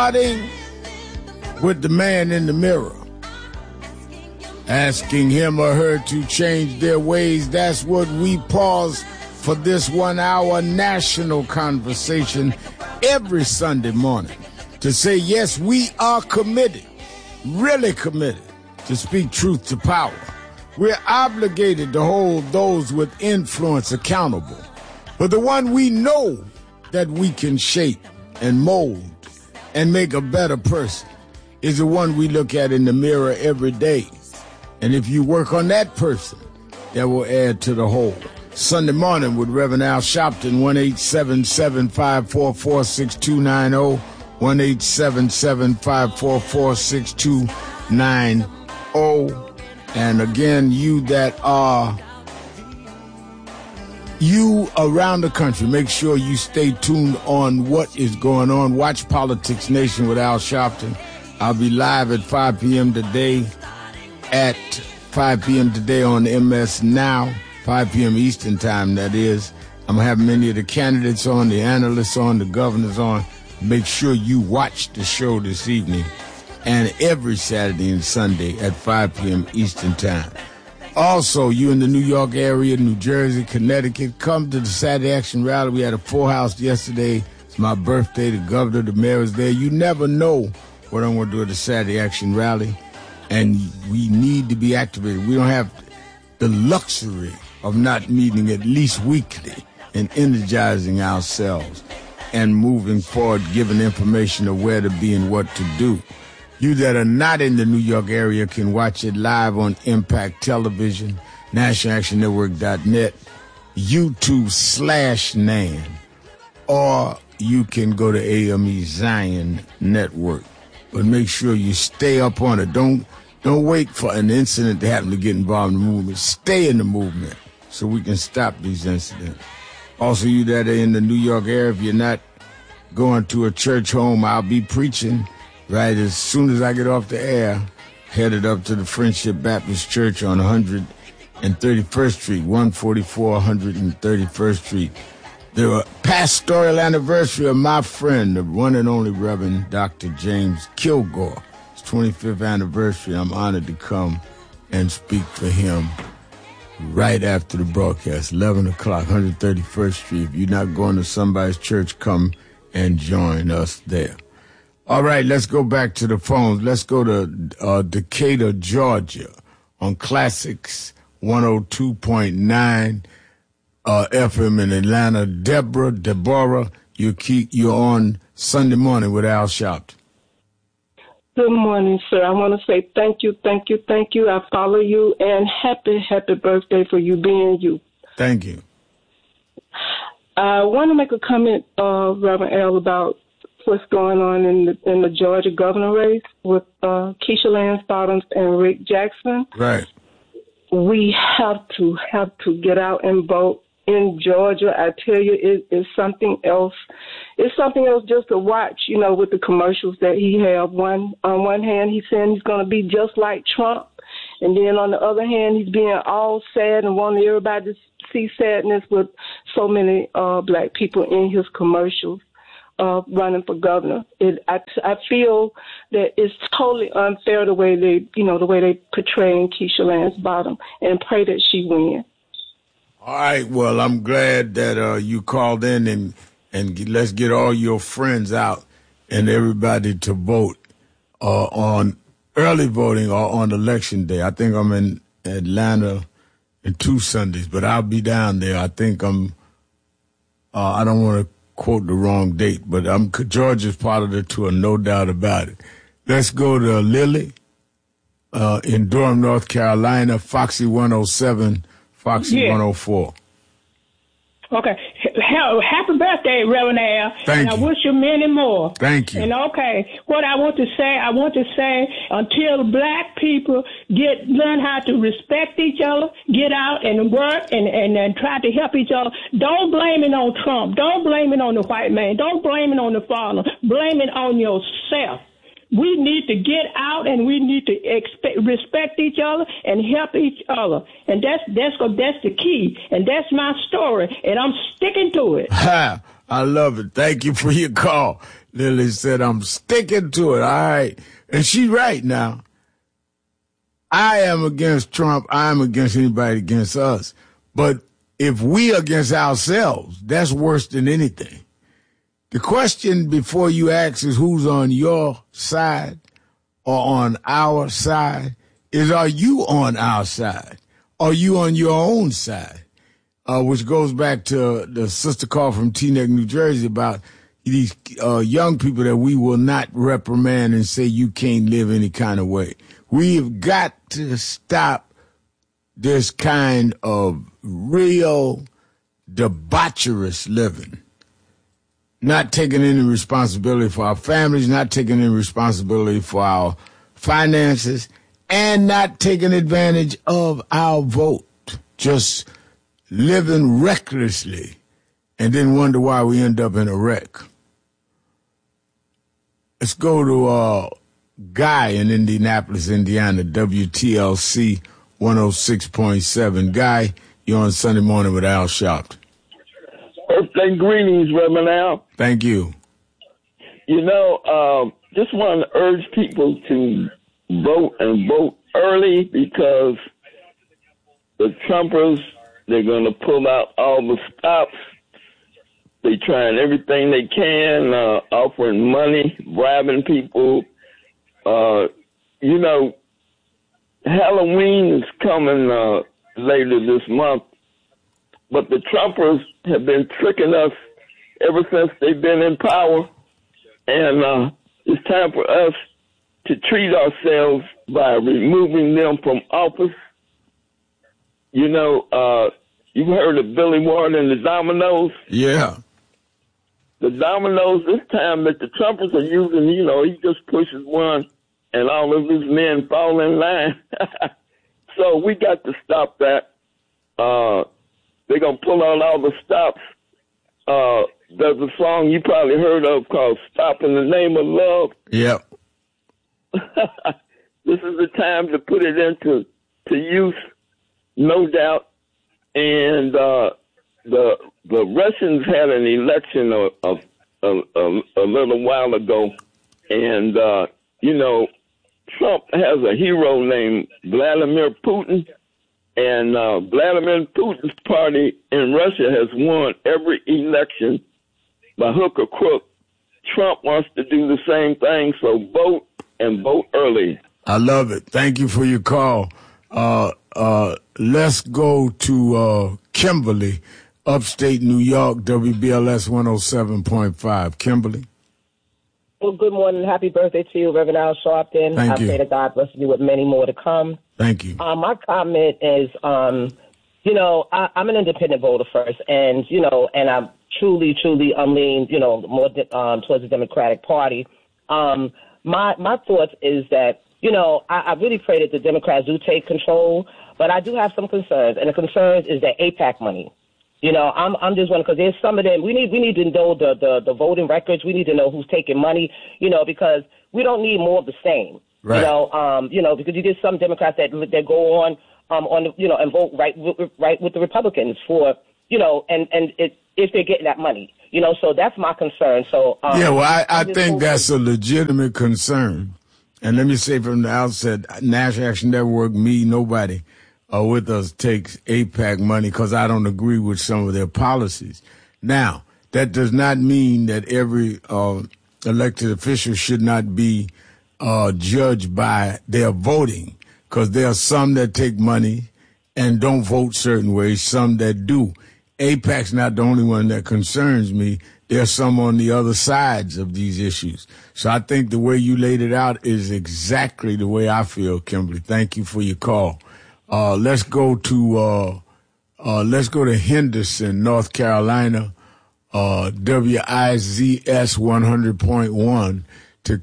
starting with the man in the mirror, asking him or her to change their ways. That's what we pause for this 1 hour national conversation every Sunday morning to say, yes, we are committed, really committed to speak truth to power. We're obligated to hold those with influence accountable. But the one we know that we can shape and mold and make a better person is the one we look at in the mirror every day. And if you work on that person, that will add to the whole. Sunday morning with Reverend Al Sharpton, 1-877-544-6290, 1-877-544-6290. And again, you around the country, make sure you stay tuned on what is going on. Watch Politics Nation with Al Sharpton. I'll be live at 5 p.m. today on MS Now, 5 p.m. Eastern Time, that is. I'm going to have many of the candidates on, the analysts on, the governors on. Make sure you watch the show this evening and every Saturday and Sunday at 5 p.m. Eastern Time. Also, you in the New York area, New Jersey, Connecticut, come to the Saturday Action Rally. We had a full house yesterday. It's my birthday. The governor, the mayor is there. You never know what I'm going to do at the Saturday Action Rally, and we need to be activated. We don't have the luxury of not meeting at least weekly and energizing ourselves and moving forward, giving information of where to be and what to do. You that are not in the New York area can watch it live on Impact Television, NationalActionNetwork.net, YouTube/NAN, or you can go to AME Zion Network. But make sure you stay up on it. Don't wait for an incident to happen to get involved in the movement. Stay in the movement so we can stop these incidents. Also, you that are in the New York area, if you're not going to a church home, I'll be preaching right as soon as I get off the air, headed up to the Friendship Baptist Church on 131st Street, 144 131st Street. The pastoral anniversary of my friend, the one and only Reverend Dr. James Kilgore. His 25th anniversary. I'm honored to come and speak for him right after the broadcast, 11 o'clock, 131st Street. If you're not going to somebody's church, come and join us there. All right, let's go back to the phones. Let's go to Decatur, Georgia on Classics 102.9 FM in Atlanta. Deborah, you're on Sunday morning with Al Sharpton. Good morning, sir. I want to say thank you. I follow you, and happy birthday for you being you. Thank you. I want to make a comment, Reverend L, about what's going on in the Georgia governor race with Keisha Lance Bottoms and Rick Jackson. Right. We have to get out and vote in Georgia. I tell you, it is something else. It's something else just to watch, with the commercials that he have. On one hand, he's saying he's going to be just like Trump. And then on the other hand, he's being all sad and wanting everybody to see sadness with so many black people in his commercials running for governor. I feel that it's totally unfair the way they portraying Keisha Lance Bottom, and pray that she wins. All right. Well, I'm glad that you called in and let's get all your friends out and everybody to vote on early voting or on election day. I think I'm in Atlanta in 2 Sundays, but I'll be down there. I think I don't want to quote the wrong date, but Georgia's part of the tour, no doubt about it. Let's go to Lily in Durham, North Carolina, Foxy 107, Foxy 104. Okay. Happy birthday, Reverend Al. Thank you. I wish you many more. Thank you. And what I want to say, until black people learn how to respect each other, get out and work and try to help each other, don't blame it on Trump. Don't blame it on the white man. Don't blame it on the father. Blame it on yourself. We need to get out and we need to respect each other and help each other. And that's the key. And that's my story. And I'm sticking to it. I love it. Thank you for your call. Lily said, I'm sticking to it. All right. And she's right now. I am against Trump. I am against anybody against us. But if we against ourselves, that's worse than anything. The question before you ask is who's on your side or on our side is, are you on our side? Are you on your own side? Which goes back to the sister call from Teaneck, New Jersey about these young people that we will not reprimand and say you can't live any kind of way. We've got to stop this kind of real debaucherous living. Not taking any responsibility for our families, not taking any responsibility for our finances, and not taking advantage of our vote. Just living recklessly and then wonder why we end up in a wreck. Let's go to Guy in Indianapolis, Indiana, WTLC 106.7. Guy, you're on Sunday Morning with Al Sharpton. Birthday greetings, Reverend Al. Thank you. You know, just want to urge people to vote and vote early because the Trumpers, they're going to pull out all the stops. They're trying everything they can, offering money, bribing people. You know, Halloween is coming later this month, but the Trumpers have been tricking us ever since they've been in power, and it's time for us to treat ourselves by removing them from office. You know, you've heard of Billy Ward and the Dominoes? Yeah. The Dominoes, this time that the Trumpers are using, you know, he just pushes one and all of his men fall in line. So we got to stop that. They're going to pull out all the stops. There's a song you probably heard of called Stop in the Name of Love. Yep. This is the time to put it into use, no doubt. And the Russians had an election a little while ago, and you know, Trump has a hero named Vladimir Putin, and Vladimir Putin's party in Russia has won every election by hook or crook. Trump wants to do the same thing, so vote and vote early. I love it. Thank you for your call. Let's go to Kimberly, upstate New York, WBLS 107.5. Kimberly. Well, good morning. Happy birthday to you, Reverend Al Sharpton. Thank you. I pray that God bless you with many more to come. Thank you. My comment is, you know, I'm an independent voter first, and, you know, and I'm truly lean, you know, more towards the Democratic Party. My thoughts is that, you know, I really pray that the Democrats do take control, but I do have some concerns, and the concerns is that AIPAC money. You know, I'm just wondering because there's some of them. We need to know the voting records. We need to know who's taking money. You know, because we don't need more of the same. Right. You know, because you get some Democrats that go on you know, and vote right with the Republicans for, you know, and if they're getting that money. You know, so that's my concern. So yeah, well, I think that's a legitimate concern. And let me say from the outset, National Action Network, me, nobody with us takes AIPAC money because I don't agree with some of their policies. Now, that does not mean that every elected official should not be judged by their voting, because there are some that take money and don't vote certain ways, some that do. AIPAC's not the only one that concerns me. There's some on the other sides of these issues. So I think the way you laid it out is exactly the way I feel, Kimberly. Thank you for your call. Let's go to Henderson, North Carolina, WIZS 100.1 to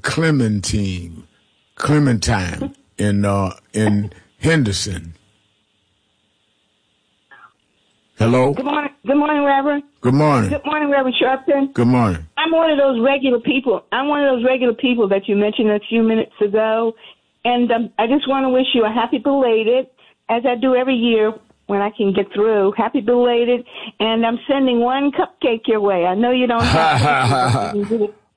Clementine in Henderson. Hello? Good morning, Reverend. Good morning. Good morning, Reverend Sharpton. Good morning. I'm one of those regular people. That you mentioned a few minutes ago. And I just want to wish you a happy belated, as I do every year when I can get through. Happy belated. And I'm sending one cupcake your way. I know you don't have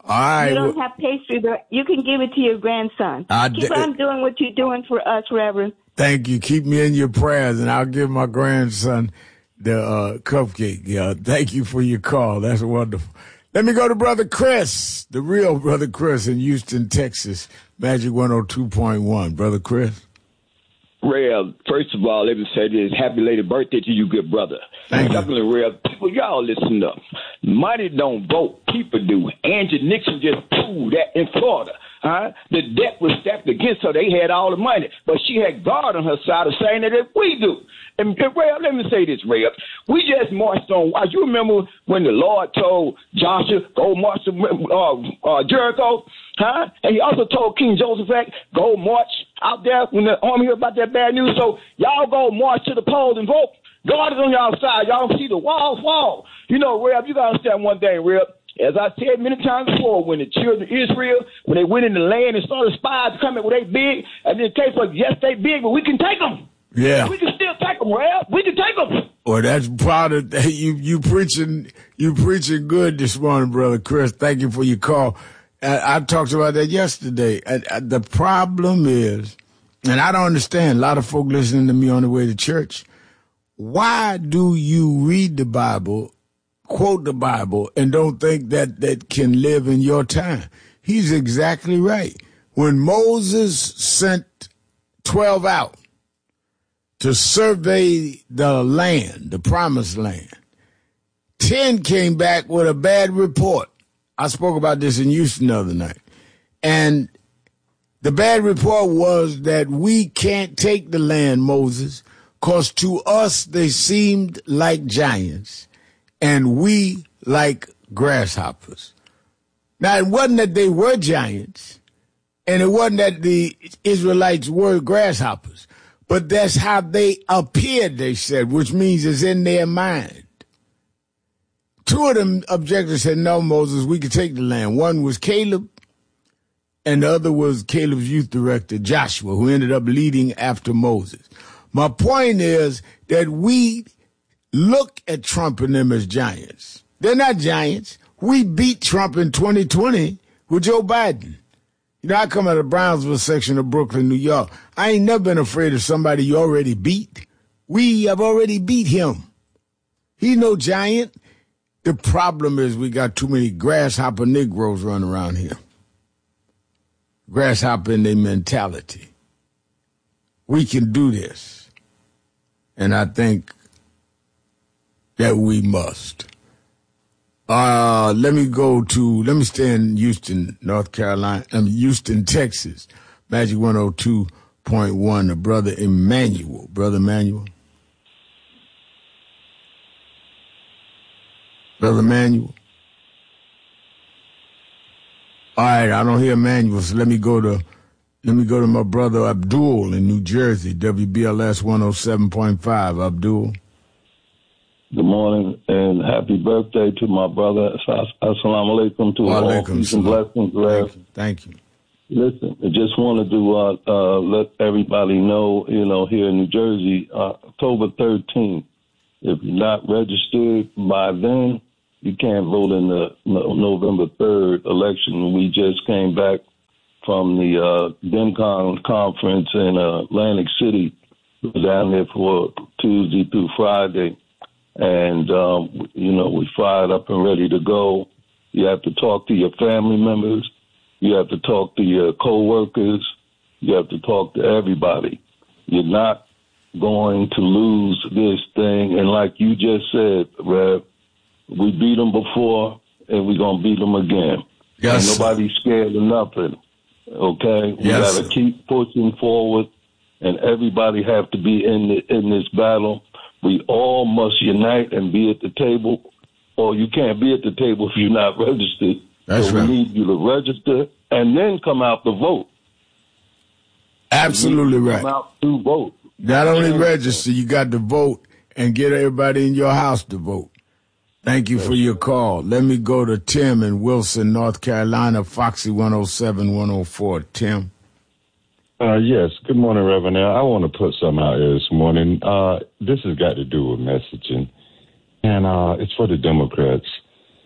All right. You don't have pastry, but you can give it to your grandson. Keep on doing what you're doing for us, Reverend. Thank you. Keep me in your prayers, and I'll give my grandson the cupcake. Yeah, thank you for your call. That's wonderful. Let me go to Brother Chris, the real Brother Chris in Houston, Texas. Magic 102.1. Brother Chris. Rev, first of all, let me say this. Happy late birthday to you, good brother. Thank you. Secondly, Rev, people, y'all listen up. Money don't vote. People do. Angie Nixon just proved that in Florida. The debt was stacked against her. They had all the money. But she had God on her side of saying that if we do. And Rev, let me say this, Rev. We just marched on. You remember when the Lord told Joshua, go march to Jericho? And he also told King Joseph, go march out there when the army heard about that bad news. So y'all go march to the polls and vote. God is on y'all side. Y'all see the walls fall. You know, Rev, you got to understand one thing, Rev. As I said many times before, when the children of Israel, when they went in the land and saw the spies coming, were they big? And then case like, yes, they big, but we can take them. Yeah. We can still take them, Rev. We can take them. Well, that's part of you preaching good this morning, Brother Chris. Thank you for your call. I talked about that yesterday. The problem is, and I don't understand, a lot of folk listening to me on the way to church, why do you read the Bible, quote the Bible, and don't think that can live in your time? He's exactly right. When Moses sent 12 out to survey the land, the promised land, 10 came back with a bad report. I spoke about this in Houston the other night. And the bad report was that we can't take the land, Moses, because to us they seemed like giants and we like grasshoppers. Now, it wasn't that they were giants and it wasn't that the Israelites were grasshoppers, but that's how they appeared, they said, which means it's in their mind. Two of them objectors said, no, Moses, we could take the land. One was Caleb, and the other was Caleb's youth director, Joshua, who ended up leading after Moses. My point is that we look at Trump and them as giants. They're not giants. We beat Trump in 2020 with Joe Biden. You know, I come out of the Brownsville section of Brooklyn, New York. I ain't never been afraid of somebody you already beat. We have already beat him. He's no giant. The problem is we got too many grasshopper Negroes running around here. Grasshopper in their mentality. We can do this. And I think that we must. Let me stay in Houston, North Carolina, Houston, Texas. Magic 102.1, the brother Emmanuel. Brother Emmanuel. Brother Emmanuel. All right, I don't hear Emmanuel, so let me go to my brother Abdul in New Jersey, WBLS 107.5. Abdul. Good morning and happy birthday to my brother. Assalamu alaikum to all peace and blessings. Thank you. Listen, I just wanted to let everybody know, here in New Jersey, October 13th, if you're not registered by then, you can't vote in the November 3rd election. We just came back from the DEMCON conference in Atlantic City. We were down there for Tuesday through Friday. And, we fired up and ready to go. You have to talk to your family members. You have to talk to your coworkers. You have to talk to everybody. You're not going to lose this thing. And like you just said, Rev, we beat them before and we're going to beat them again. Yes. And nobody's scared of nothing. Okay? We Yes. got to keep pushing forward and everybody have to be in this battle. We all must unite and be at the table, or you can't be at the table if you're not registered. That's so right. We need you to register and then come out to vote. Absolutely right. Come out to vote. Not only register, you got to vote and get everybody in your house to vote. Thank you for your call. Let me go to Tim in Wilson, North Carolina, Foxy 107-104. Tim. Yes. Good morning, Reverend. I want to put something out here this morning. This has got to do with messaging, and it's for the Democrats.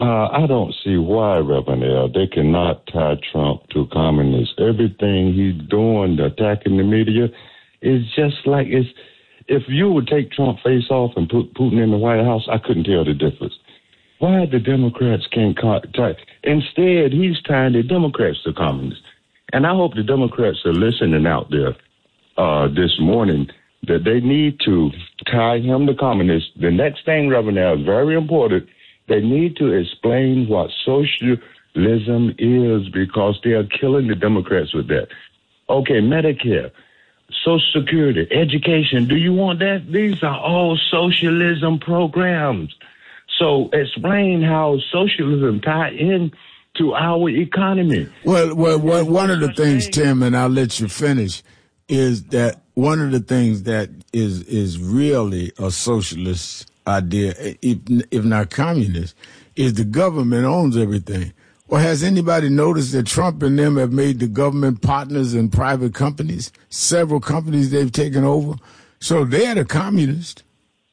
I don't see why, Reverend L. They cannot tie Trump to communists. Everything he's doing, attacking the media, is just like if you would take Trump face off and put Putin in the White House, I couldn't tell the difference. Why the Democrats can't tie? Instead, he's tying the Democrats to communists. And I hope the Democrats are listening out there this morning that they need to tie him to communists. The next thing, Reverend L, is very important. They need to explain what socialism is because they are killing the Democrats with that. Okay, Medicare, Social Security, education. Do you want that? These are all socialism programs. So explain how socialism ties in to our economy. Well, one of the things, Tim, and I'll let you finish, is that one of the things that is really a socialist idea, if not communist, is the government owns everything. Well, has anybody noticed that Trump and them have made the government partners in private companies? Several companies they've taken over. So they're the communists.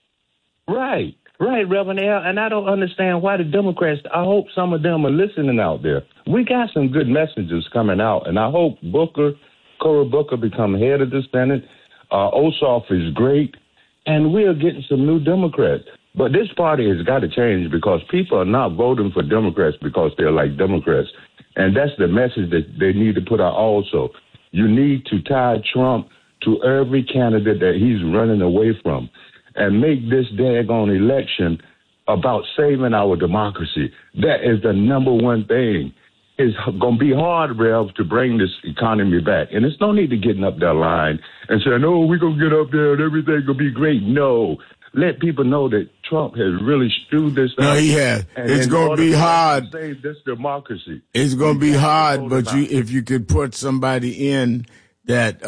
Right, Reverend L. And I don't understand why the Democrats, I hope some of them are listening out there. We got some good messages coming out, and I hope Cory Booker become head of the Senate. Ossoff is great. And we are getting some new Democrats. But this party has got to change because people are not voting for Democrats because they're like Democrats. And that's the message that they need to put out also. You need to tie Trump to every candidate that he's running away from and make this daggone election about saving our democracy. That is the number one thing. It's going to be hard, Rev, to bring this economy back. And there's no need to getting up that line and saying, oh, we're going to get up there and everything will be great. No. Let people know that Trump has really screwed this up. No, he has. It's going to be hard. To save this democracy. It's going to be hard, but if you could put somebody in that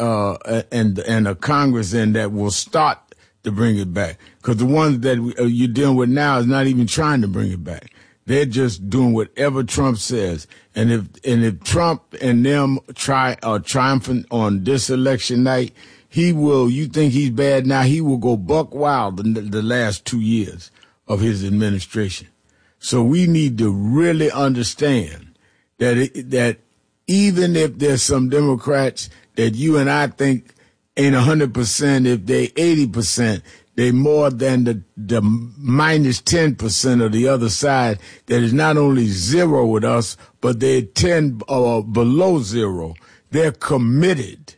and a Congress in that will start to bring it back. Because the ones that you're dealing with now is not even trying to bring it back. They're just doing whatever Trump says. And if Trump and them are triumphant on this election night, he will, you think he's bad now, he will go buck wild the last 2 years of his administration. So we need to really understand that even if there's some Democrats that you and I think ain't 100%, if they 80%, they more than the minus 10% of the other side that is not only zero with us, but they're 10 or below zero. They're committed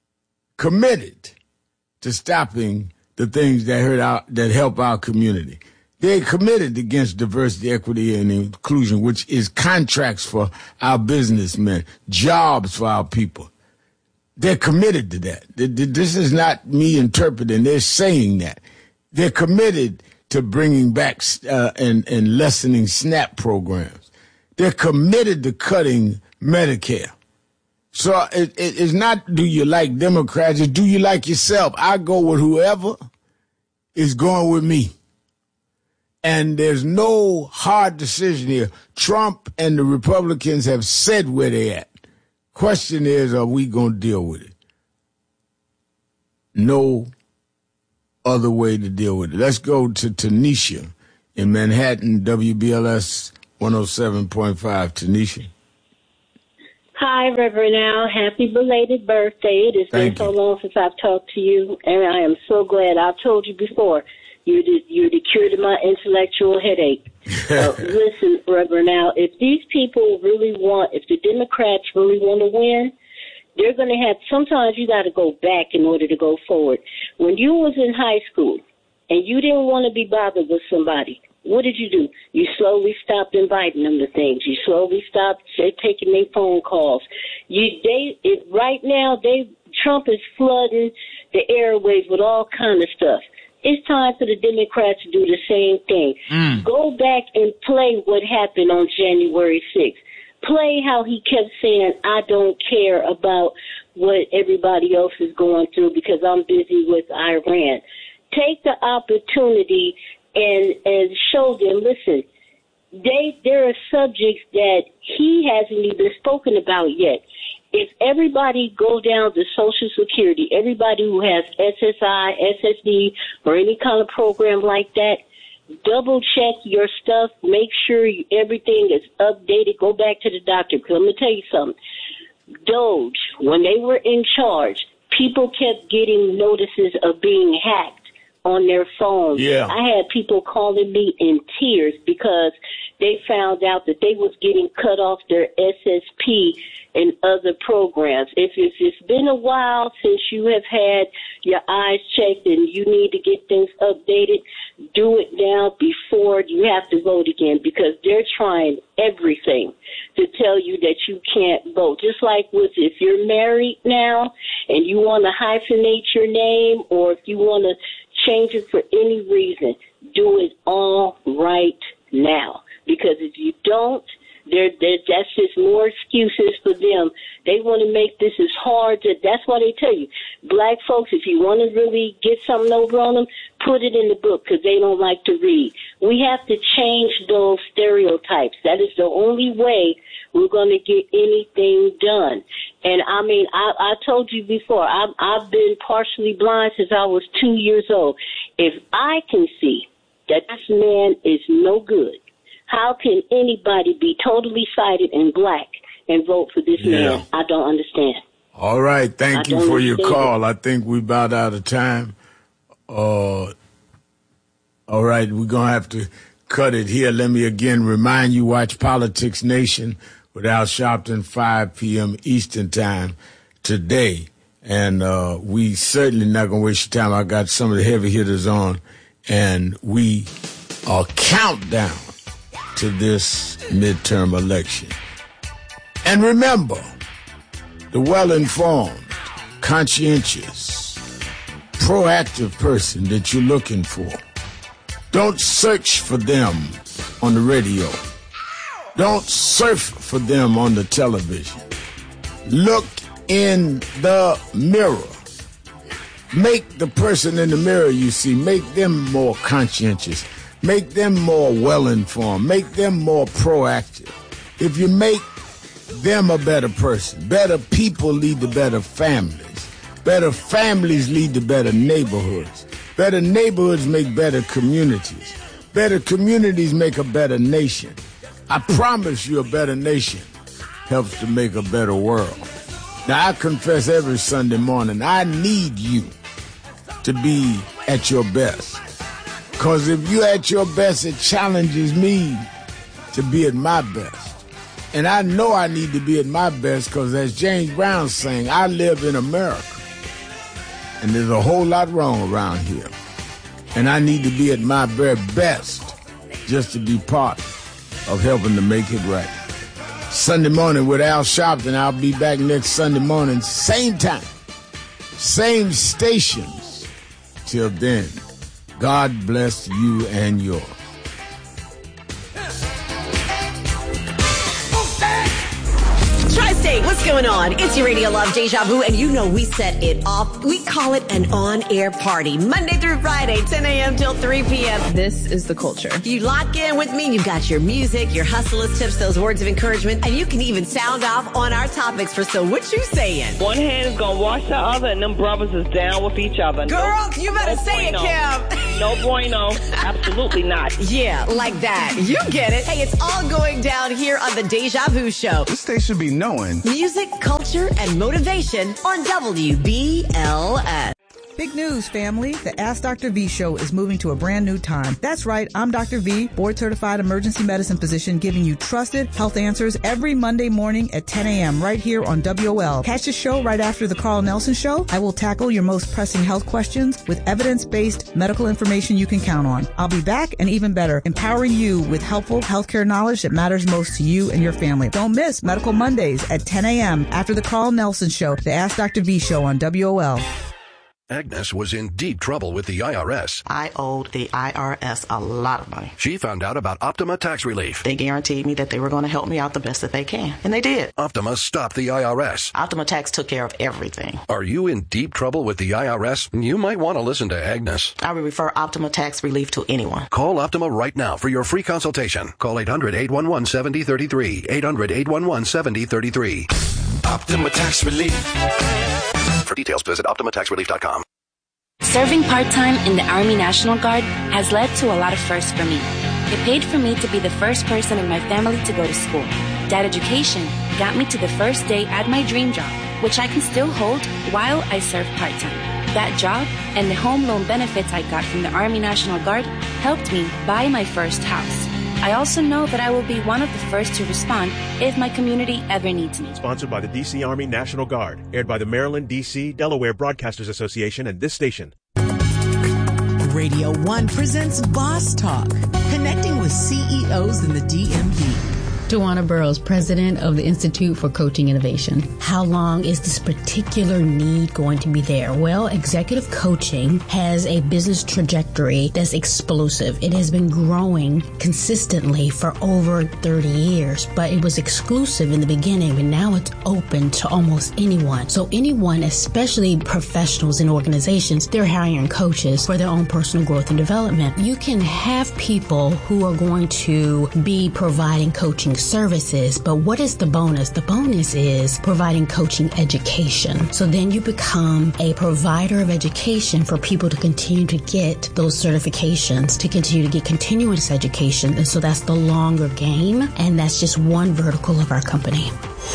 to stopping the things that help our community. They're committed against diversity, equity, and inclusion, which is contracts for our businessmen, jobs for our people. They're committed to that. This is not me interpreting. They're saying that. They're committed to bringing back and lessening SNAP programs. They're committed to cutting Medicare. So it's not do you like Democrats, it's do you like yourself. I go with whoever is going with me. And there's no hard decision here. Trump and the Republicans have said where they're at. Question is, are we going to deal with it? No other way to deal with it. Let's go to Tanisha in Manhattan, WBLS 107.5. Tanisha. Hi, Reverend Al. Happy belated birthday. It has been so long since I've talked to you, and I am so glad. I've told you before, you're the cure to my intellectual headache. Listen, Reverend Al, if these people really if the Democrats really want to win, they're going to have, sometimes you got to go back in order to go forward. When you was in high school and you didn't want to be bothered with somebody, what did you do? You slowly stopped inviting them to things. You slowly stopped taking their phone calls. Right now, Trump is flooding the airwaves with all kind of stuff. It's time for the Democrats to do the same thing. Go back and play what happened on January 6th. Play how he kept saying, I don't care about what everybody else is going through because I'm busy with Iran. Take the opportunity and show them, listen, there are subjects that he hasn't even spoken about yet. If everybody go down to Social Security, everybody who has SSI, SSD, or any kind of program like that, double check your stuff. Make sure everything is updated. Go back to the doctor. Because I'm going to tell you something. Doge, when they were in charge, people kept getting notices of being hacked on their phones. Yeah. I had people calling me in tears because they found out that they was getting cut off their SSP and other programs. If it's been a while since you have had your eyes checked and you need to get things updated, do it now before you have to vote again, because they're trying everything to tell you that you can't vote. Just like if you're married now and you want to hyphenate your name, or if you want to change it for any reason, do it all right now. Because if you don't, that's just more excuses for them. They want to make this as hard. That's why they tell you, black folks, if you want to really get something over on them, put it in the book, because they don't like to read. We have to change those stereotypes. That is the only way we're going to get anything done. And I mean, I told you before, I've been partially blind since I was 2 years old. If I can see that this man is no good, how can anybody be totally sighted and black and vote for this man? I don't understand. All right. Thank you for your call. I think we're about out of time. All right. We're going to have to cut it here. Let me again remind you, watch Politics Nation with Al Sharpton, 5 p.m. Eastern Time today. And we certainly not going to waste your time. I got some of the heavy hitters on, and we are countdown to this midterm election. And remember, the well-informed, conscientious, proactive person that you're looking for, don't search for them on the radio. Don't surf for them on the television. Look in the mirror. Make the person in the mirror you see, make them more conscientious. Make them more well-informed. Make them more proactive. If you make them a better person, better people lead to better families. Better families lead to better neighborhoods. Better neighborhoods make better communities. Better communities make a better nation. I promise you, a better nation helps to make a better world. Now, I confess every Sunday morning, I need you to be at your best. Because if you're at your best, it challenges me to be at my best. And I know I need to be at my best because, as James Brown sang, I live in America. And there's a whole lot wrong around here. And I need to be at my very best just to be part of helping to make it right. Sunday morning with Al Sharpton. I'll be back next Sunday morning, same time, same stations. Till then, God bless you and yours. Tri-State, what's going on? It's your Radio Love Deja Vu, and you know we set it off. We call it an on-air party, Monday through Friday, 10 a.m. till 3 p.m. This is the culture. You lock in with me, you've got your music, your hustlers tips, those words of encouragement, and you can even sound off on our topics for So What You Saying. One hand is gonna wash the other, and them brothers is down with each other. Girl, you better say it, Kim. No bueno. Absolutely not. Yeah, like that. You get it. Hey, it's all going down here on the Deja Vu Show. This station be knowing. Music, culture, and motivation on WBLS. Big news, family. The Ask Dr. V show is moving to a brand new time. That's right. I'm Dr. V, board-certified emergency medicine physician, giving you trusted health answers every Monday morning at 10 a.m. right here on WOL. Catch the show right after the Carl Nelson Show. I will tackle your most pressing health questions with evidence-based medical information you can count on. I'll be back, and even better, empowering you with helpful healthcare knowledge that matters most to you and your family. Don't miss Medical Mondays at 10 a.m. after the Carl Nelson Show, the Ask Dr. V show on WOL. Agnes was in deep trouble with the IRS. I owed the IRS a lot of money. She found out about Optima Tax Relief. They guaranteed me that they were going to help me out the best that they can. And they did. Optima stopped the IRS. Optima Tax took care of everything. Are you in deep trouble with the IRS? You might want to listen to Agnes. I will refer Optima Tax Relief to anyone. Call Optima right now for your free consultation. Call 800-811-7033. 800-811-7033. Optima Tax Relief. For details, visit OptimaTaxRelief.com. Serving part-time in the Army National Guard has led to a lot of firsts for me. It paid for me to be the first person in my family to go to school. That education got me to the first day at my dream job, which I can still hold while I serve part-time. That job and the home loan benefits I got from the Army National Guard helped me buy my first house. I also know that I will be one of the first to respond if my community ever needs me. Sponsored by the D.C. Army National Guard. Aired by the Maryland, D.C., Delaware Broadcasters Association and this station. Radio 1 presents Boss Talk, connecting with CEOs in the DMV. Tawana Burrows, president of the Institute for Coaching Innovation. How long is this particular need going to be there? Well, executive coaching has a business trajectory that's explosive. It has been growing consistently for over 30 years, but it was exclusive in the beginning, but now it's open to almost anyone. So anyone, especially professionals in organizations, they're hiring coaches for their own personal growth and development. You can have people who are going to be providing coaching services, but what is the bonus? The bonus is providing coaching education. So then you become a provider of education for people to continue to get those certifications, to continue to get continuous education. And so that's the longer game, and that's just one vertical of our company.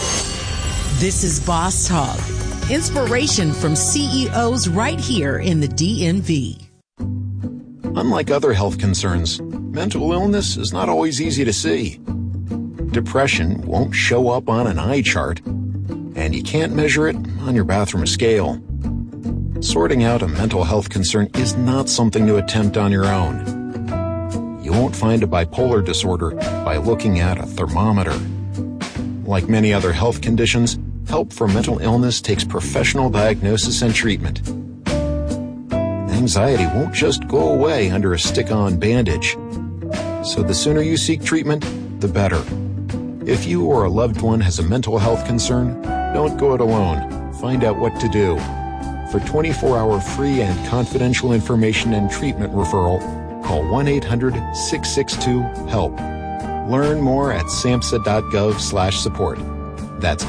This is Boss Talk. Inspiration from CEOs right here in the DMV. Unlike other health concerns, mental illness is not always easy to see. Depression won't show up on an eye chart, and you can't measure it on your bathroom scale. Sorting out a mental health concern is not something to attempt on your own. You won't find a bipolar disorder by looking at a thermometer. Like many other health conditions, help for mental illness takes professional diagnosis and treatment. Anxiety won't just go away under a stick-on bandage. So the sooner you seek treatment, the better. If you or a loved one has a mental health concern, don't go it alone. Find out what to do. For 24-hour free and confidential information and treatment referral, call 1-800-662-HELP. Learn more at samhsa.gov/support. That's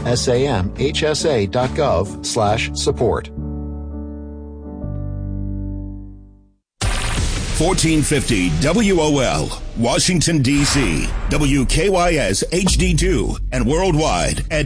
samhsa.gov/support. 1450 WOL, Washington, D.C., WKYS HD2, and worldwide at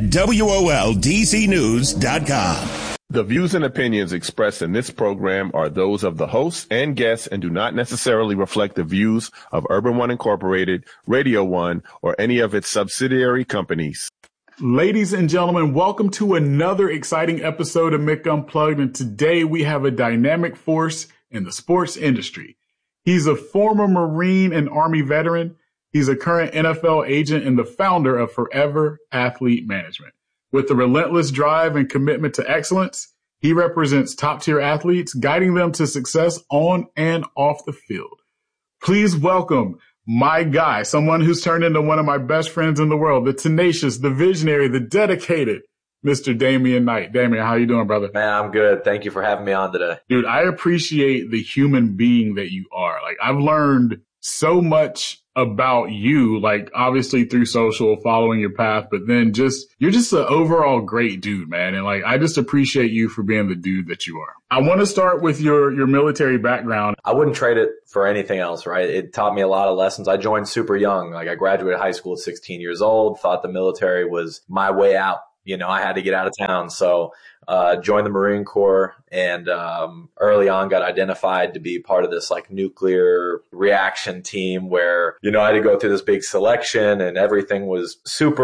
WOLDCnews.com. The views and opinions expressed in this program are those of the hosts and guests and do not necessarily reflect the views of Urban One Incorporated, Radio One, or any of its subsidiary companies. Ladies and gentlemen, welcome to another exciting episode of Mick Unplugged, and today we have a dynamic force in the sports industry. He's a former Marine and Army veteran. He's a current NFL agent and the founder of Forever Athlete Management. With a relentless drive and commitment to excellence, he represents top-tier athletes, guiding them to success on and off the field. Please welcome my guy, someone who's turned into one of my best friends in the world, the tenacious, the visionary, the dedicated, Mr. Damian Knight. Damian, how you doing, brother? Man, I'm good. Thank you for having me on today. Dude, I appreciate the human being that you are. Like, I've learned so much about you, like obviously through social, following your path, but then you're just an overall great dude, man. And like, I just appreciate you for being the dude that you are. I want to start with your military background. I wouldn't trade it for anything else, right? It taught me a lot of lessons. I joined super young. Like, I graduated high school at 16 years old, thought the military was my way out. You know, I had to get out of town. So, joined the Marine Corps and, early on got identified to be part of this like nuclear reaction team where, you know, I had to go through this big selection and everything was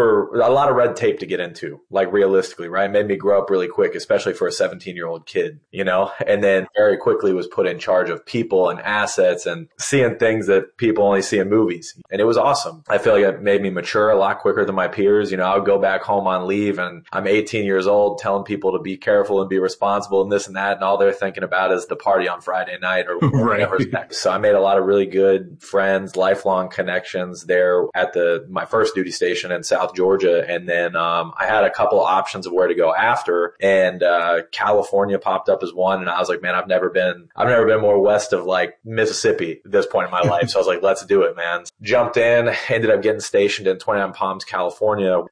a lot of red tape to get into, like realistically, right? It made me grow up really quick, especially for a 17-year-old kid, you know, and then very quickly was put in charge of people and assets and seeing things that people only see in movies. And it was awesome. I feel like it made me mature a lot quicker than my peers. You know, I would go back home on leave and I'm 18 years old telling people to be careful and be responsible and this and that. And all they're thinking about is the party on Friday night or whatever's next. So I made a lot of really good friends, lifelong connections there at my first duty station in South Georgia. And then, I had a couple of options of where to go after, and, California popped up as one. And I was like, man, I've never been more west of like Mississippi at this point in my life. So I was like, let's do it, man. Jumped in, ended up getting stationed in 29 Palms, California.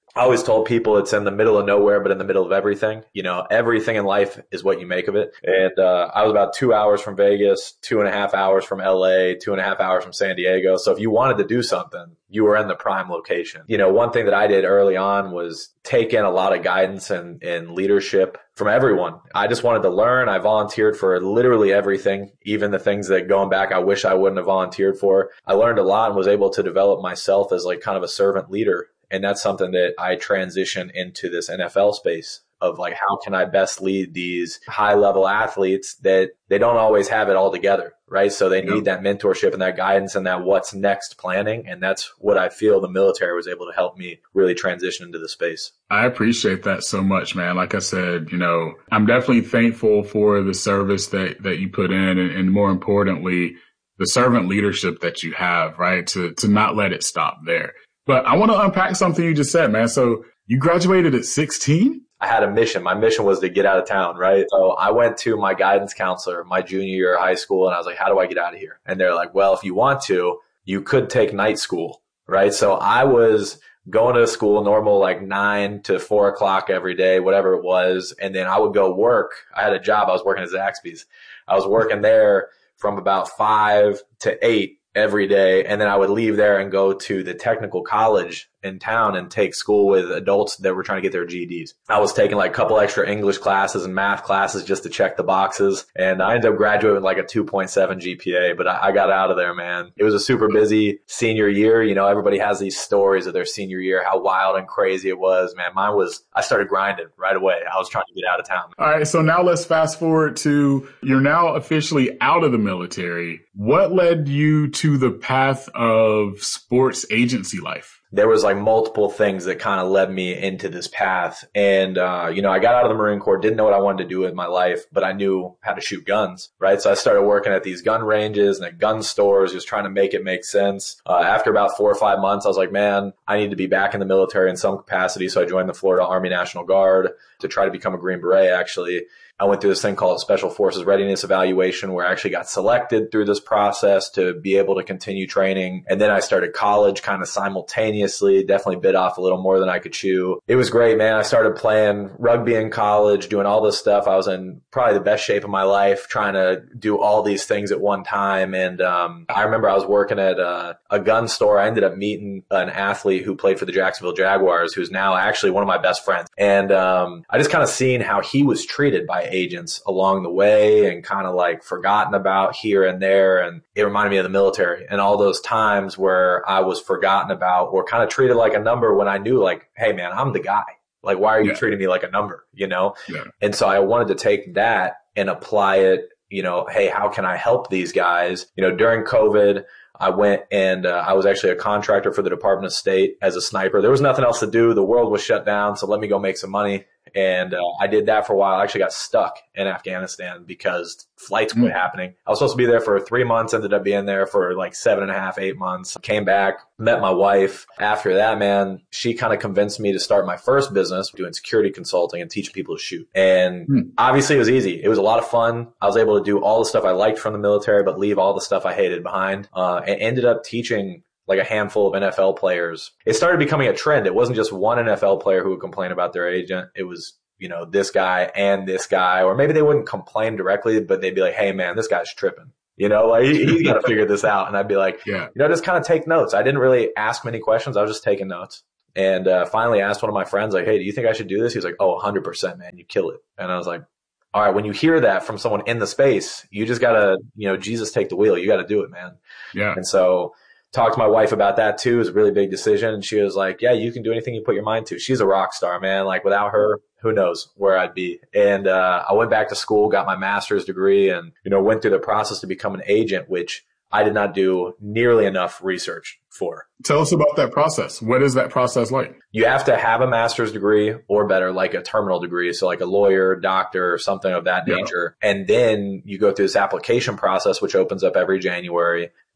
I always told people it's in the middle of nowhere, but in the middle of everything. You know, everything in life is what you make of it. And I was about 2 hours from Vegas, 2.5 hours from LA, 2.5 hours from San Diego. So if you wanted to do something, you were in the prime location. You know, one thing that I did early on was take in a lot of guidance and leadership from everyone. I just wanted to learn. I volunteered for literally everything, even the things that going back, I wish I wouldn't have volunteered for. I learned a lot and was able to develop myself as like kind of a servant leader. And that's something that I transition into this NFL space of like, how can I best lead these high level athletes that they don't always have it all together, right? So they need that mentorship and that guidance and that what's next planning. And that's what I feel the military was able to help me really transition into the space. I appreciate that so much, man. Like I said, you know, I'm definitely thankful for the service that you put in and more importantly, the servant leadership that you have, right? To not let it stop there. But I want to unpack something you just said, man. So you graduated at 16? I had a mission. My mission was to get out of town, right? So I went to my guidance counselor my junior year of high school, and I was like, how do I get out of here? And they're like, well, if you want to, you could take night school, right? So I was going to school normal, like 9 to 4 o'clock every day, whatever it was. And then I would go work. I had a job. I was working at Zaxby's. I was working there from about 5 to 8 every day. And then I would leave there and go to the technical college in town and take school with adults that were trying to get their GEDs. I was taking like a couple extra English classes and math classes just to check the boxes. And I ended up graduating with like a 2.7 GPA, but I got out of there, man. It was a super busy senior year. You know, everybody has these stories of their senior year, how wild and crazy it was, man. Mine was, I started grinding right away. I was trying to get out of town. All right. So now let's fast forward to you're now officially out of the military. What led you to the path of sports agency life? There was like multiple things that kind of led me into this path. And, you know, I got out of the Marine Corps, didn't know what I wanted to do with my life, but I knew how to shoot guns, right? So I started working at these gun ranges and at gun stores, just trying to make it make sense. After about 4 or 5 months, I was like, man, I need to be back in the military in some capacity. So I joined the Florida Army National Guard to try to become a Green Beret, actually. I went through this thing called Special Forces Readiness Evaluation where I actually got selected through this process to be able to continue training. And then I started college kind of simultaneously, definitely bit off a little more than I could chew. It was great, man. I started playing rugby in college, doing all this stuff. I was in probably the best shape of my life, trying to do all these things at one time. And I remember I was working at a gun store. I ended up meeting an athlete who played for the Jacksonville Jaguars, who's now actually one of my best friends. And I just kind of seen how he was treated by agents along the way and kind of like forgotten about here and there. And it reminded me of the military and all those times where I was forgotten about or kind of treated like a number when I knew like, hey man, I'm the guy. Like, why are you treating me like a number, you know? Yeah. And so I wanted to take that and apply it, you know, hey, how can I help these guys? You know, during COVID, I went and I was actually a contractor for the Department of State as a sniper. There was nothing else to do. The world was shut down. So let me go make some money. And I did that for a while. I actually got stuck in Afghanistan because flights quit happening. I was supposed to be there for 3 months, ended up being there for like 7.5, 8 months. Came back, met my wife. After that, man, she kind of convinced me to start my first business doing security consulting and teaching people to shoot. And obviously it was easy. It was a lot of fun. I was able to do all the stuff I liked from the military, but leave all the stuff I hated behind. And ended up teaching like a handful of NFL players. It started becoming a trend. It wasn't just one NFL player who would complain about their agent. It was, you know, this guy and this guy, or maybe they wouldn't complain directly, but they'd be like, hey man, this guy's tripping. You know, like he's got to figure this out. And I'd be like, you know, just kind of take notes. I didn't really ask many questions. I was just taking notes. And finally asked one of my friends, like, hey, do you think I should do this? He was like, oh, 100%, man, you kill it. And I was like, all right, when you hear that from someone in the space, you just got to, you know, Jesus take the wheel. You got to do it, man. Yeah. And so talked to my wife about that too. It was a really big decision. And she was like, yeah, you can do anything you put your mind to. She's a rock star, man. Like without her, who knows where I'd be. And I went back to school, got my master's degree and, you know, went through the process to become an agent, which I did not do nearly enough research for. Tell us about that process. What is that process like? You have to have a master's degree or better, like a terminal degree. So like a lawyer, doctor, something of that nature. And then you go through this application process, which opens up every January.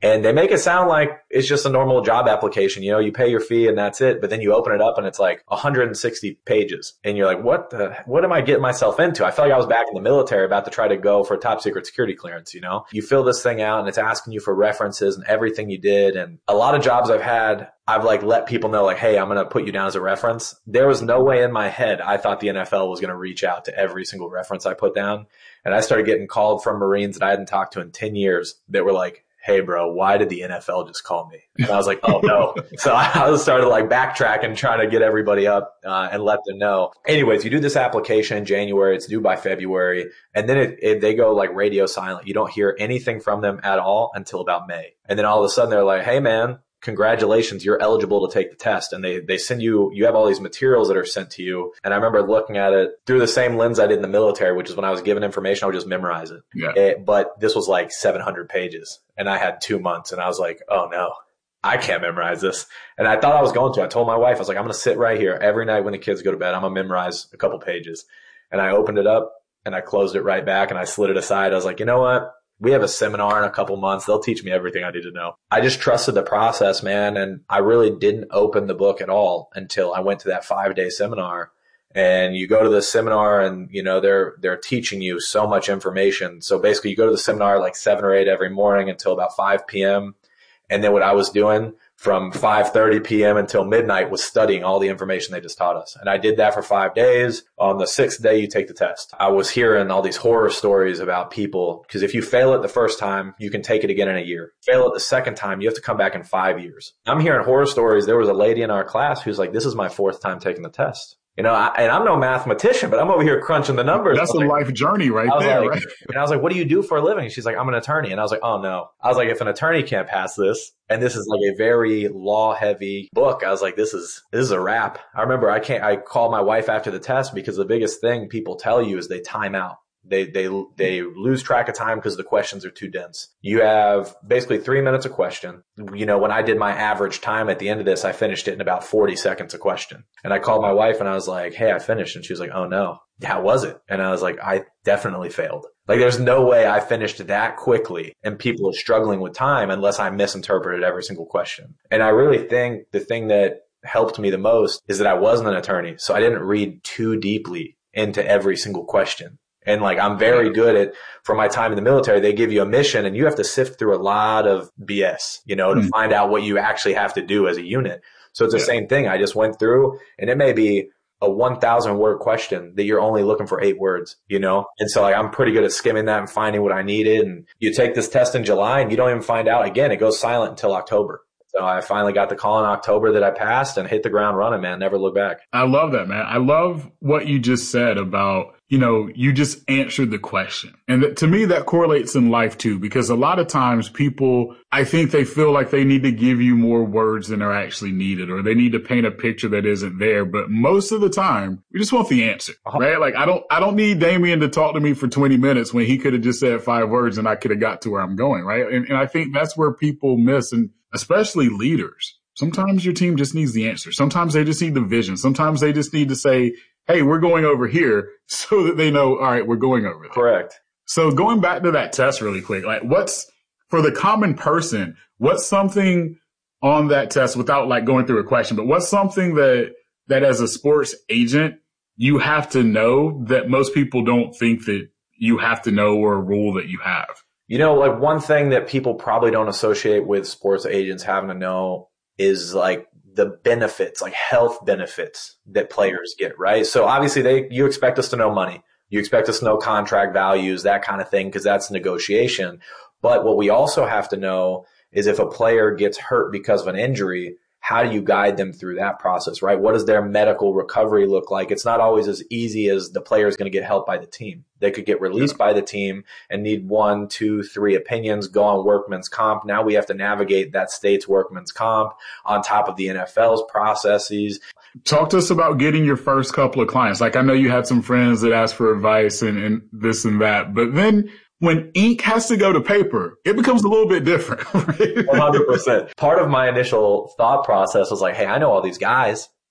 And they make it sound like it's just a normal job application. You know, you pay your fee and that's it. But then you open it up and it's like 160 pages. And you're like, what am I getting myself into? I felt like I was back in the military about to try to go for a top secret security clearance, you know? You fill this thing out and it's asking you for references and everything you did. And a lot of jobs I've had, I've like let people know like, hey, I'm going to put you down as a reference. There was no way in my head I thought the NFL was going to reach out to every single reference I put down. And I started getting called from Marines that I hadn't talked to in 10 years that were like, hey, bro, why did the NFL just call me? And I was like, oh, no. So I started like backtracking, trying to get everybody up and let them know. Anyways, you do this application in January. It's due by February. And then they go like radio silent. You don't hear anything from them at all until about May. And then all of a sudden they're like, hey, man, congratulations, you're eligible to take the test. And they send you have all these materials that are sent to you. And I remember looking at it through the same lens I did in the military, which is when I was given information, I would just memorize it. Yeah. But this was like 700 pages and I had 2 months and I was like, oh no, I can't memorize this. And I thought I was going to. I told my wife, I was like, I'm going to sit right here every night when the kids go to bed. I'm going to memorize a couple pages. And I opened it up and I closed it right back and I slid it aside. I was like, you know what? We have a seminar in a couple months. They'll teach me everything I need to know. I just trusted the process, man. And I really didn't open the book at all until I went to that 5-day seminar. And you go to the seminar and, you know, they're teaching you so much information. So basically you go to the seminar like 7 or 8 every morning until about 5 p.m. And then what I was doing from 5:30 p.m. until midnight was studying all the information they just taught us. And I did that for 5 days. On the 6th day, you take the test. I was hearing all these horror stories about people, because if you fail it the first time, you can take it again in a year. Fail it the second time, you have to come back in 5 years. I'm hearing horror stories. There was a lady in our class who's like, this is my 4th time taking the test. You know, and I'm no mathematician, but I'm over here crunching the numbers. That's a life journey right there, right? And I was like, what do you do for a living? She's like, I'm an attorney. And I was like, oh no. I was like, if an attorney can't pass this, and this is like a very law heavy book, I was like, this is a wrap. I remember I called my wife after the test because the biggest thing people tell you is they time out. They lose track of time because the questions are too dense. You have basically 3 minutes a question. You know, when I did my average time at the end of this, I finished it in about 40 seconds a question. And I called my wife and I was like, hey, I finished. And she was like, oh no, how was it? And I was like, I definitely failed. Like there's no way I finished that quickly and people are struggling with time unless I misinterpreted every single question. And I really think the thing that helped me the most is that I wasn't an attorney. So I didn't read too deeply into every single question. And like, I'm very good at, from my time in the military, they give you a mission and you have to sift through a lot of BS, you know, to find out what you actually have to do as a unit. So it's the same thing. I just went through and it may be a 1,000 word question that you're only looking for 8 words, you know? And so like, I'm pretty good at skimming that and finding what I needed. And you take this test in July and you don't even find out again. It goes silent until October. So I finally got the call in October that I passed and hit the ground running, man. Never look back. I love that, man. I love what you just said about, you know, you just answered the question. And to me, that correlates in life too, because a lot of times people, I think they feel like they need to give you more words than are actually needed, or they need to paint a picture that isn't there. But most of the time, we just want the answer, right? Like I don't need Damien to talk to me for 20 minutes when he could have just said 5 words and I could have got to where I'm going, right? And I think that's where people miss, and especially leaders. Sometimes your team just needs the answer. Sometimes they just need the vision. Sometimes they just need to say, hey, we're going over here, so that they know, all right, we're going over there. Correct. So going back to that test really quick, like what's, for the common person, what's something on that test, without like going through a question, but what's something that as a sports agent, you have to know that most people don't think that you have to know, or a rule that you have? You know, like one thing that people probably don't associate with sports agents having to know is like the benefits, like health benefits that players get, right? So obviously you expect us to know money. You expect us to know contract values, that kind of thing, because that's negotiation. But what we also have to know is if a player gets hurt because of an injury, how do you guide them through that process, right? What does their medical recovery look like? It's not always as easy as the player is going to get help by the team. They could get released by the team and need 1, 2, 3 opinions, go on workman's comp. Now we have to navigate that state's workman's comp on top of the NFL's processes. Talk to us about getting your first couple of clients. Like I know you had some friends that asked for advice and this and that, but then when ink has to go to paper, it becomes a little bit different. Right? 100%. Part of my initial thought process was like, hey, I know all these guys.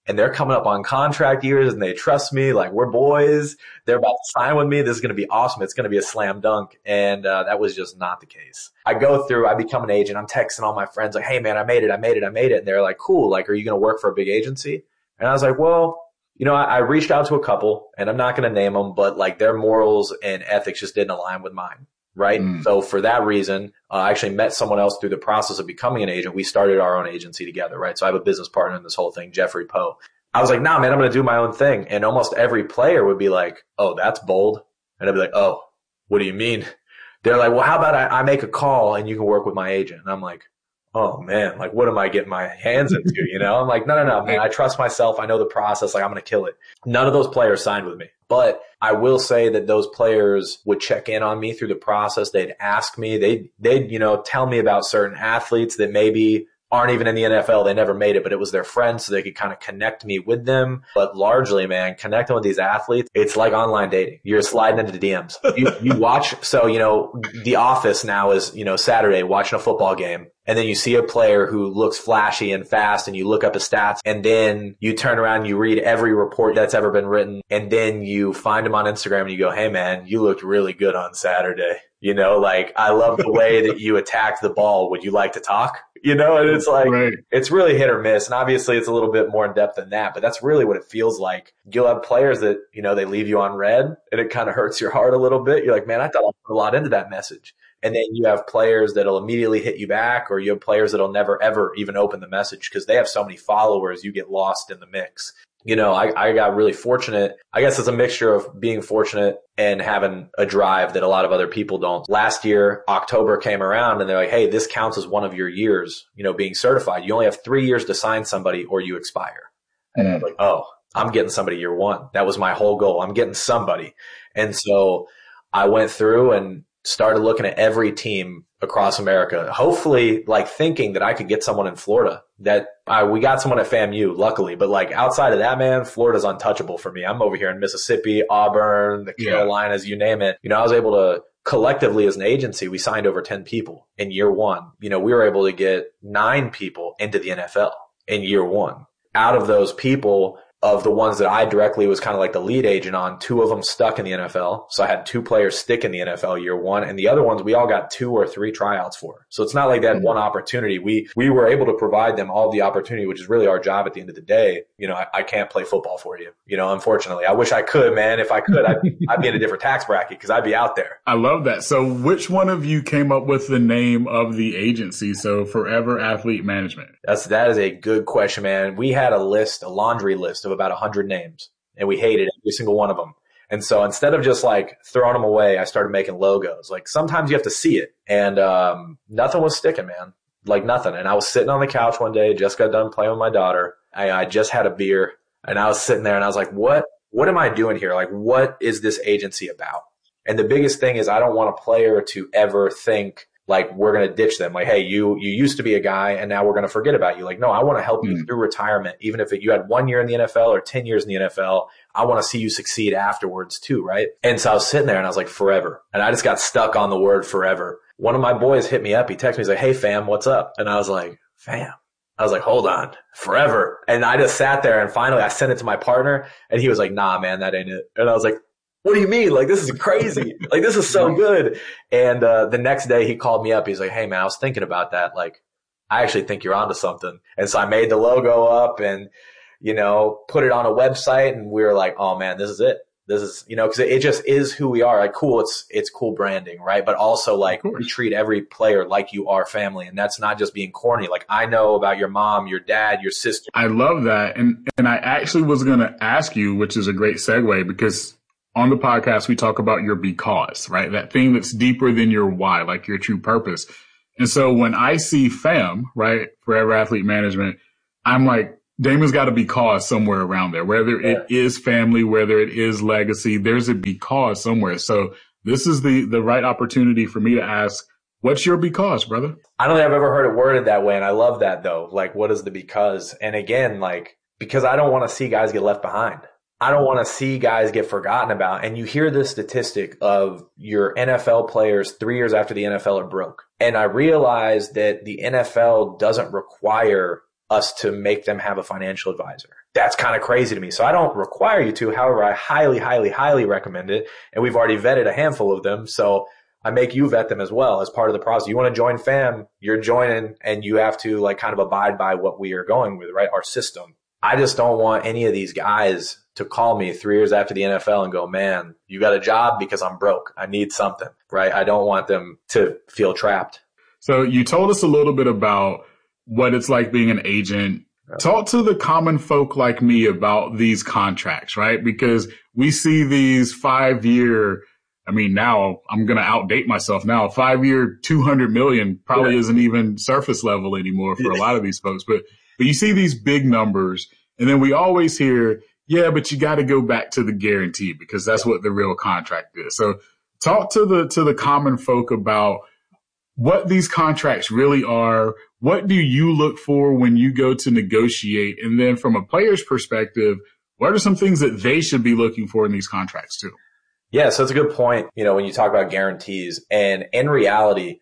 and they're coming up on contract years and they trust me. Like, we're boys. They're about to sign with me. This is going to be awesome. It's going to be a slam dunk. And that was just not the case. I become an agent. I'm texting all my friends like, hey, man, I made it. And they're like, cool. Like, are you going to work for a big agency? And I was like, well, I reached out to a couple, and I'm not going to name them, but like their morals and ethics just didn't align with mine. Right. So for that reason, I actually met someone else through the process of becoming an agent. We started our own agency together. Right. So I have a business partner in this whole thing, Jeffrey Poe. I was like, nah, man, I'm going to do my own thing. And almost every player would be like, oh, that's bold. And I'd be like, oh, what do you mean? They're like, well, how about I make a call and you can work with my agent? And I'm like, oh man, like, what am I getting my hands into? I'm like, no, man, I trust myself. I know the process. Like, I'm going to kill it. None of those players signed with me, but I will say that those players would check in on me through the process. They'd ask me, they'd tell me about certain athletes that maybe aren't even in the NFL. They never made it, but it was their friends, so they could kind of connect me with them. But largely, man, connecting with these athletes, it's like online dating. You're sliding into DMs. You watch, so, The Office now is, Saturday, watching a football game. And then you see a player who looks flashy and fast, and you look up his stats, and then you turn around and you read every report that's ever been written, and then you find him on Instagram and you go, hey man, you looked really good on Saturday. Like, I love the way that you attacked the ball. Would you like to talk? And it's like, right. It's really hit or miss. And obviously it's a little bit more in depth than that, but that's really what it feels like. You'll have players that, they leave you on red, and it kind of hurts your heart a little bit. You're like, man, I thought I put a lot into that message. And then you have players that'll immediately hit you back, or you have players that'll never, ever even open the message because they have so many followers, you get lost in the mix. I got really fortunate. I guess it's a mixture of being fortunate and having a drive that a lot of other people don't. Last year, October came around and they're like, hey, this counts as one of your years, being certified. You only have 3 years to sign somebody or you expire. And I'm like, oh, I'm getting somebody year one. That was my whole goal. I'm getting somebody. And so I went through and started looking at every team across America, hopefully like thinking that I could get someone in Florida. We got someone at FAMU, luckily, but like outside of that, man, Florida's untouchable for me. I'm over here in Mississippi, Auburn, the Carolinas, you name it. I was able to collectively as an agency, we signed over 10 people in year one. We were able to get 9 people into the NFL in year one. Out of those people, of the ones that I directly was kind of like the lead agent on, 2 of them stuck in the NFL. So I had 2 players stick in the NFL year one, and the other ones we all got 2 or 3 tryouts for. So it's not like they had one opportunity. We were able to provide them all the opportunity, which is really our job at the end of the day. I can't play football for you. Unfortunately, I wish I could, man. If I could, I'd be in a different tax bracket because I'd be out there. I love that. So which one of you came up with the name of the agency? So Forever Athlete Management. That is a good question, man. We had a laundry list of about 100 names, and we hated every single one of them. And so instead of just like throwing them away, I started making logos. Like, sometimes you have to see it, and nothing was sticking, man. Like nothing. And I was sitting on the couch one day, just got done playing with my daughter. I just had a beer, and I was sitting there and I was like, what am I doing here? Like, what is this agency about? And the biggest thing is I don't want a player to ever think like we're going to ditch them. Like, hey, you used to be a guy and now we're going to forget about you. Like, no, I want to help you through retirement. Even if you had 1 year in the NFL or 10 years in the NFL, I want to see you succeed afterwards too. Right. And so I was sitting there and I was like, forever. And I just got stuck on the word forever. One of my boys hit me up. He texted me. He's like, hey fam, what's up? And I was like, fam. I was like, hold on, forever. And I just sat there, and finally I sent it to my partner, and he was like, nah, man, that ain't it. And I was like, what do you mean? Like, this is crazy. Like, this is so good. And the next day he called me up. He's like, hey man, I was thinking about that. Like, I actually think you're onto something. And so I made the logo up and, put it on a website, and we were like, oh man, this is it. This is, cause it just is who we are. Like, cool. It's cool branding, right? But also like we treat every player like you are family. And that's not just being corny. Like, I know about your mom, your dad, your sister. I love that. And I actually was going to ask you, which is a great segue, because on the podcast, we talk about your because, right? That thing that's deeper than your why, like your true purpose. And so when I see FAM, right, Forever Athlete Management, I'm like, Damon's got a because somewhere around there, whether it is family, whether it is legacy, there's a because somewhere. So this is the right opportunity for me to ask, what's your because, brother? I don't think I've ever heard it worded that way. And I love that though. Like, what is the because? And again, like, because I don't want to see guys get left behind. I don't want to see guys get forgotten about. And you hear this statistic of your NFL players 3 years after the NFL are broke. And I realized that the NFL doesn't require us to make them have a financial advisor. That's kind of crazy to me. So I don't require you to. However, I highly, highly, highly recommend it. And we've already vetted a handful of them. So I make you vet them as well as part of the process. You want to join FAM, you're joining, and you have to like kind of abide by what we are going with, right? Our system. I just don't want any of these guys to call me 3 years after the NFL and go, man, you got a job because I'm broke. I need something, right? I don't want them to feel trapped. So you told us a little bit about what it's like being an agent. Talk to the common folk like me about these contracts, right? Because we see these 5-year, I mean, now I'm going to outdate myself now. 5-year, $200 million probably isn't even surface level anymore for a lot of these folks. But you see these big numbers, and then we always hear, yeah, but you got to go back to the guarantee because that's what the real contract is. So talk to the common folk about what these contracts really are. What do you look for when you go to negotiate? And then from a player's perspective, what are some things that they should be looking for in these contracts too? Yeah, so it's a good point, when you talk about guarantees. And in reality,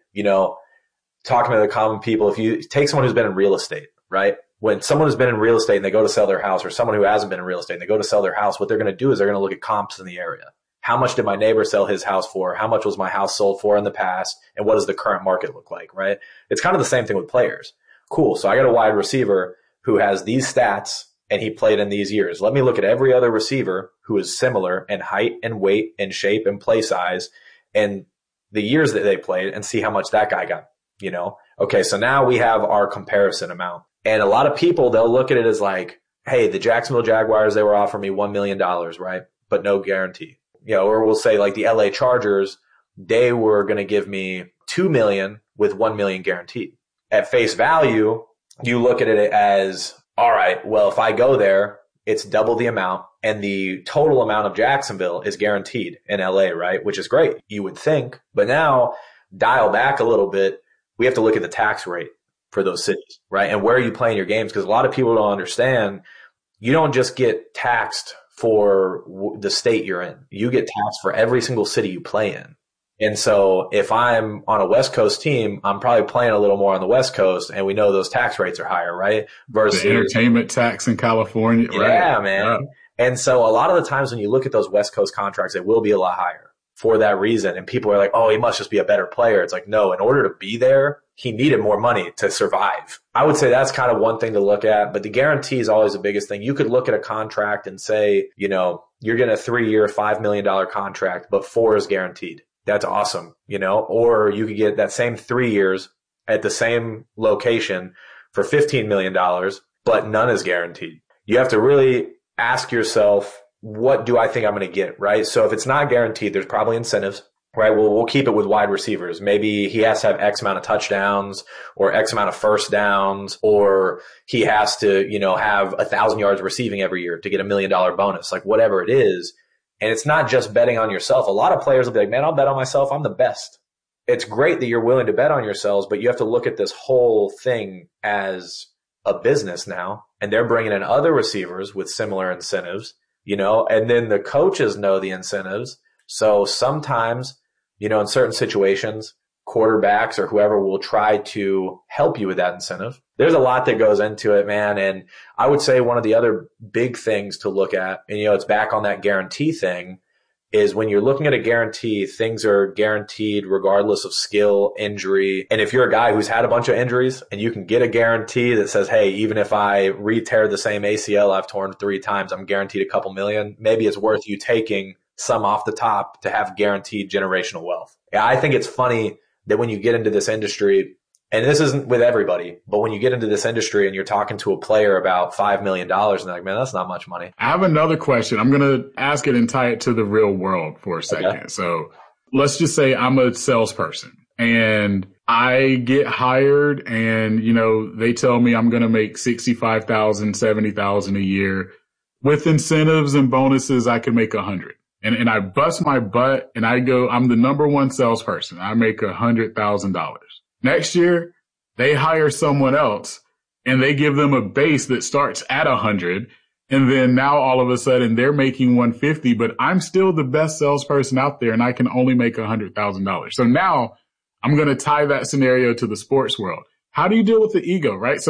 talking to the common people, if you take someone who's been in real estate, right? When someone who's been in real estate and they go to sell their house, or someone who hasn't been in real estate and they go to sell their house, what they're going to do is they're going to look at comps in the area. How much did my neighbor sell his house for? How much was my house sold for in the past? And what does the current market look like, right? It's kind of the same thing with players. Cool. So I got a wide receiver who has these stats and he played in these years. Let me look at every other receiver who is similar in height and weight and shape and play size and the years that they played and see how much that guy got, Okay, so now we have our comparison amount. And a lot of people, they'll look at it as like, hey, the Jacksonville Jaguars, they were offering me $1 million, right? But no guarantee. Or we'll say like the LA Chargers, they were going to give me $2 million with $1 million guaranteed. At face value, you look at it as, all right, well, if I go there, it's double the amount and the total amount of Jacksonville is guaranteed in LA, right? Which is great, you would think. But now dial back a little bit. We have to look at the tax rate for those cities, right? And where are you playing your games? Because a lot of people don't understand, you don't just get taxed for the state you're in. You get taxed for every single city you play in. And so if I'm on a West Coast team, I'm probably playing a little more on the West Coast, and we know those tax rates are higher, right? Versus the entertainment tax in California. Yeah, right? Man. Yeah. And so a lot of the times when you look at those West Coast contracts, it will be a lot higher for that reason. And people are like, oh, he must just be a better player. It's like, no, in order to be there, he needed more money to survive. I would say that's kind of one thing to look at, but the guarantee is always the biggest thing. You could look at a contract and say, you're getting a 3-year, $5 million contract, but 4 is guaranteed. That's awesome, or you could get that same 3 years at the same location for $15 million, but none is guaranteed. You have to really ask yourself, what do I think I'm going to get, right? So if it's not guaranteed, there's probably incentives, right? Well, we'll keep it with wide receivers. Maybe he has to have X amount of touchdowns or X amount of first downs, or he has to, have 1,000 yards receiving every year to get $1 million bonus, like whatever it is. And it's not just betting on yourself. A lot of players will be like, man, I'll bet on myself. I'm the best. It's great that you're willing to bet on yourselves, but you have to look at this whole thing as a business now. And they're bringing in other receivers with similar incentives, and then the coaches know the incentives. So sometimes, in certain situations, quarterbacks or whoever will try to help you with that incentive. There's a lot that goes into it, man. And I would say one of the other big things to look at, and it's back on that guarantee thing, is when you're looking at a guarantee, things are guaranteed regardless of skill, injury. And if you're a guy who's had a bunch of injuries and you can get a guarantee that says, hey, even if I re-tear the same ACL I've torn 3 times, I'm guaranteed a couple million, maybe it's worth you taking some off the top to have guaranteed generational wealth. Yeah, I think it's funny that when you get into this industry, and this isn't with everybody, but when you get into this industry and you're talking to a player about $5 million, and they're like, man, that's not much money. I have another question. I'm going to ask it and tie it to the real world for a second. Okay. So let's just say I'm a salesperson and I get hired and, they tell me I'm going to make $65,000, $70,000 a year. With incentives and bonuses, I can make $100,000. And I bust my butt and I go, I'm the number one salesperson. I make $100,000. Next year, they hire someone else and they give them a base that starts at 100. And then now all of a sudden they're making 150, but I'm still the best salesperson out there and I can only make $100,000. So now I'm going to tie that scenario to the sports world. How do you deal with the ego, right? So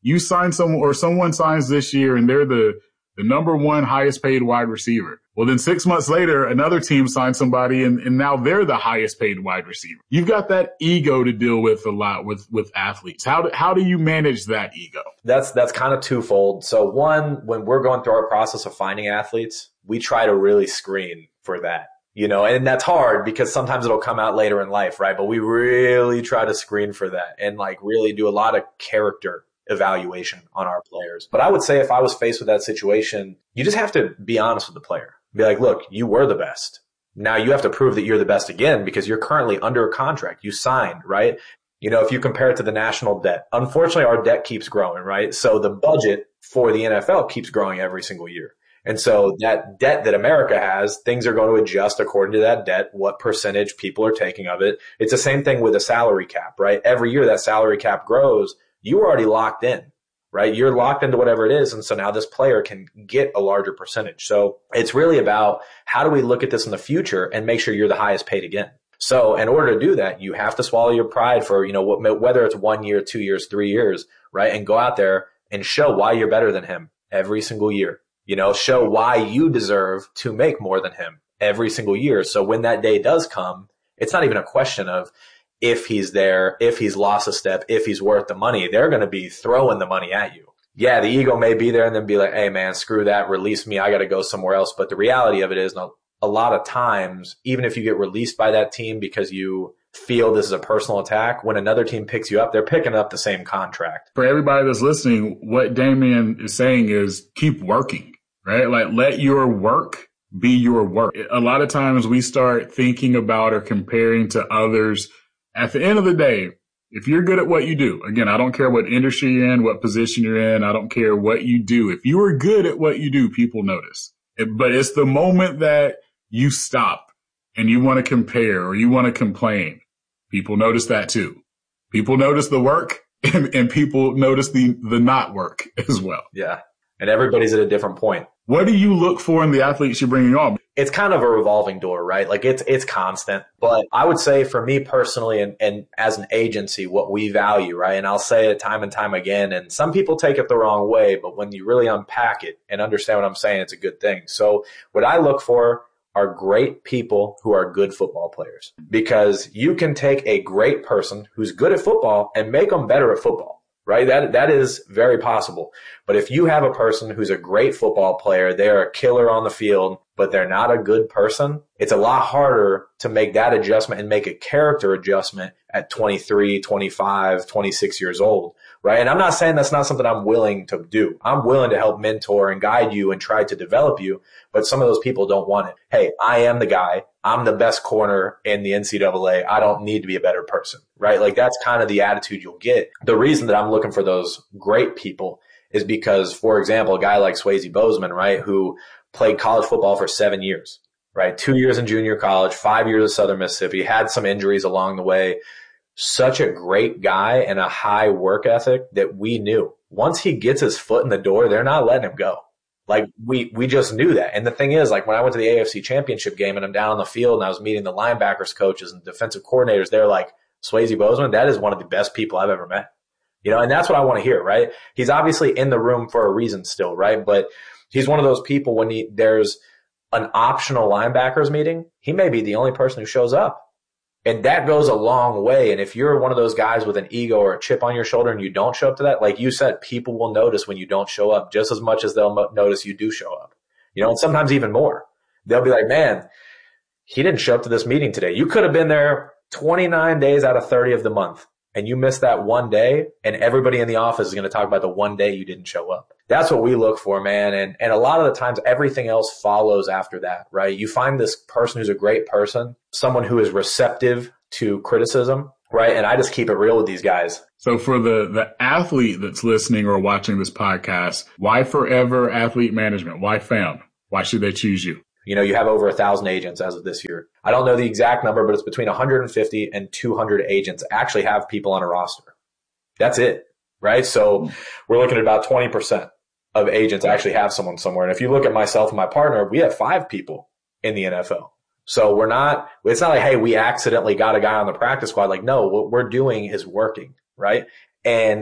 You sign someone or someone signs this year and they're the number one highest paid wide receiver. Well, then 6 months later, another team signs somebody and now they're the highest paid wide receiver. You've got that ego to deal with a lot with athletes. How do you manage that ego? That's kind of twofold. So one, when we're going through our process of finding athletes, we try to really screen for that. And that's hard because sometimes it'll come out later in life, right? But we really try to screen for that and like really do a lot of character evaluation on our players. But I would say if I was faced with that situation, you just have to be honest with the player. Be like, look, you were the best. Now you have to prove that you're the best again because you're currently under a contract. You signed, right? If you compare it to the national debt, unfortunately our debt keeps growing, right? So the budget for the NFL keeps growing every single year. And so that debt that America has, things are going to adjust according to that debt, what percentage people are taking of it. It's the same thing with a salary cap, right? Every year that salary cap grows, you are already locked in, right? You're locked into whatever it is. And so now this player can get a larger percentage. So it's really about how do we look at this in the future and make sure you're the highest paid again. So in order to do that, you have to swallow your pride for, whether it's 1 year, 2 years, 3 years, right? And go out there and show why you're better than him every single year. Show why you deserve to make more than him every single year. So when that day does come, it's not even a question of if he's there, if he's lost a step, if he's worth the money. They're going to be throwing the money at you. Yeah, the ego may be there and then be like, hey man, screw that, release me, I got to go somewhere else. But the reality of it is, a lot of times, even if you get released by that team because you feel this is a personal attack, when another team picks you up, they're picking up the same contract. For everybody that's listening, what Damian is saying is keep working, right? Like let your work be your work. A lot of times we start thinking about or comparing to others. At the end of the day, if you're good at what you do, again, I don't care what industry you're in, what position you're in, I don't care what you do. If you are good at what you do, people notice. But it's the moment that you stop and you want to compare or you want to complain. People notice that too. People notice the work and people notice the not work as well. Yeah. And everybody's at a different point. What do you look for in the athletes you're bringing on? It's kind of a revolving door, right? Like it's constant. But I would say for me personally and as an agency, what we value, right? And I'll say it time and time again, and some people take it the wrong way, but when you really unpack it and understand what I'm saying, it's a good thing. So what I look for are great people who are good football players, because you can take a great person who's good at football and make them better at football, right? That is very possible. But if you have a person who's a great football player, they're a killer on the field, but they're not a good person, it's a lot harder to make that adjustment and make a character adjustment at 23, 25, 26 years old, right? And I'm not saying that's not something I'm willing to do. I'm willing to help mentor and guide you and try to develop you, but some of those people don't want it. Hey, I am the guy. I'm the best corner in the NCAA. I don't need to be a better person, right? Like that's kind of the attitude you'll get. The reason that I'm looking for those great people is because, for example, a guy like Swayze Bozeman, right, who played college football for 7 years, right? 2 years in junior college, 5 years at Southern Mississippi, had some injuries along the way. Such a great guy and a high work ethic that we knew once he gets his foot in the door, they're not letting him go. Like we just knew that. And the thing is, like when I went to the AFC Championship game and I'm down on the field and I was meeting the linebackers coaches and defensive coordinators, they're like, Swayze Bozeman, that is one of the best people I've ever met. And that's what I want to hear, right? He's obviously in the room for a reason still, right? But he's one of those people when there's an optional linebackers meeting, he may be the only person who shows up. And that goes a long way. And if you're one of those guys with an ego or a chip on your shoulder and you don't show up to that, like you said, people will notice when you don't show up just as much as they'll notice you do show up, and sometimes even more. They'll be like, man, he didn't show up to this meeting today. You could have been there 29 days out of 30 of the month and you missed that one day, and everybody in the office is going to talk about the one day you didn't show up. That's what we look for, man. And a lot of the times everything else follows after that, right? You find this person who's a great person, someone who is receptive to criticism, right? And I just keep it real with these guys. So for the athlete that's listening or watching this podcast, why Forever Athlete Management? Why FAM? Why should they choose you? You have over 1,000 agents as of this year. I don't know the exact number, but it's between 150 and 200 agents actually have people on a roster. That's it, right? So we're looking at about 20% of agents actually have someone somewhere. And if you look at myself and my partner, we have 5 people in the NFL. So it's not like, hey, we accidentally got a guy on the practice squad. Like, no, what we're doing is working, right? And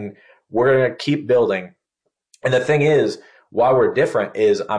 We're going to keep building. And the thing is, why we're different is I'm